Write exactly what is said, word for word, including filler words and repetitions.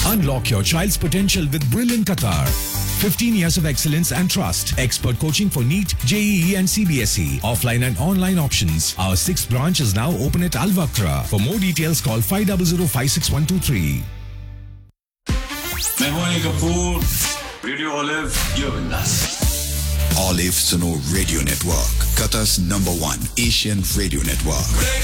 Unlock your child's potential with Brilliant Qatar. fifteen years of excellence and trust. Expert coaching for NEET, J E E and C B S E. Offline and online options. Our sixth branch is now open at Al Wakra. For more details, call five zero zero five six one two three. मैं हूं Ali Kapoor, radio olive, you're with us. Olive Suno Radio Network, Qatar's number one Asian radio network.